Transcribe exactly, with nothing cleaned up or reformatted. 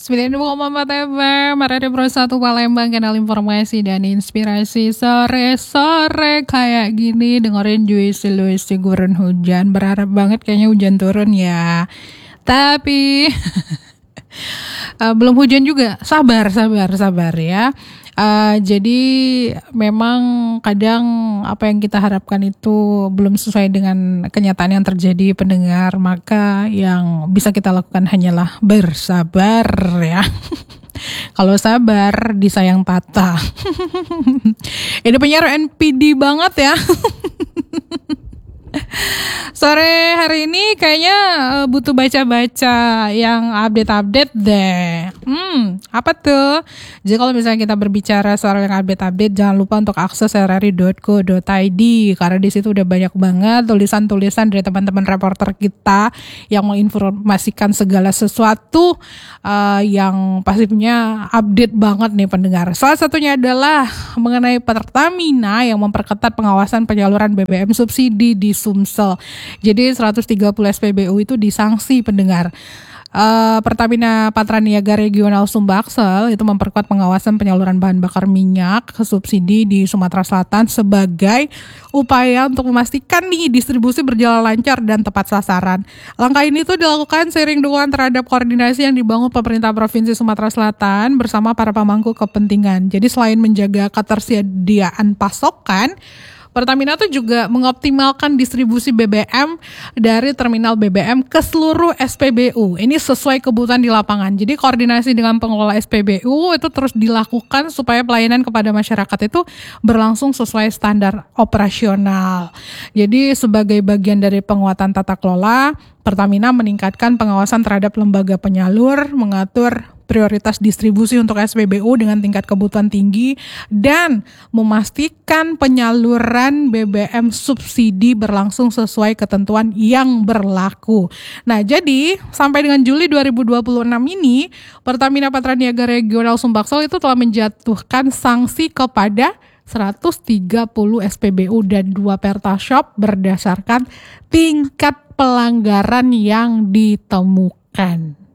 sembilan puluh koma empat F M, Radio Pro satu Palembang, kanal informasi dan inspirasi sore-sore kayak gini. Dengerin juisi-luisi gurun hujan. Berharap banget kayaknya hujan turun ya. Tapi uh, belum hujan juga. Sabar, sabar, sabar ya. Uh, jadi memang kadang apa yang kita harapkan itu belum sesuai dengan kenyataan yang terjadi pendengar, maka yang bisa kita lakukan hanyalah bersabar ya. Kalau sabar disayang patah. Ini penyiar N P D banget ya. Sore hari ini kayaknya butuh baca-baca yang update-update deh. Hmm, apa tuh? Jadi kalau misalnya kita berbicara soal yang update-update, jangan lupa untuk akses r r i dot co dot i d karena di situ udah banyak banget tulisan-tulisan dari teman-teman reporter kita yang menginformasikan segala sesuatu uh, yang pastinya update banget nih pendengar. Salah satunya adalah mengenai Pertamina yang memperketat pengawasan penyaluran B B M subsidi di Sumsel. Jadi seratus tiga puluh S P B U itu disanksi pendengar. Uh, Pertamina Patraniaga Regional Sumbaksel itu memperkuat pengawasan penyaluran bahan bakar minyak ke subsidi di Sumatera Selatan sebagai upaya untuk memastikan nih distribusi berjalan lancar dan tepat sasaran. Langkah ini tuh dilakukan seiring dukungan terhadap koordinasi yang dibangun pemerintah Provinsi Sumatera Selatan bersama para pemangku kepentingan. Jadi selain menjaga ketersediaan pasokan, Pertamina tuh juga mengoptimalkan distribusi B B M dari terminal B B M ke seluruh S P B U. Ini sesuai kebutuhan di lapangan. Jadi koordinasi dengan pengelola S P B U itu terus dilakukan supaya pelayanan kepada masyarakat itu berlangsung sesuai standar operasional. Jadi sebagai bagian dari penguatan tata kelola, Pertamina meningkatkan pengawasan terhadap lembaga penyalur, mengatur prioritas distribusi untuk S P B U dengan tingkat kebutuhan tinggi dan memastikan penyaluran B B M subsidi berlangsung sesuai ketentuan yang berlaku. Nah, jadi sampai dengan Juli dua ribu dua puluh enam ini, Pertamina Patraniaga Regional Sumbaksel itu telah menjatuhkan sanksi kepada seratus tiga puluh S P B U dan dua Pertashop berdasarkan tingkat pelanggaran yang ditemukan.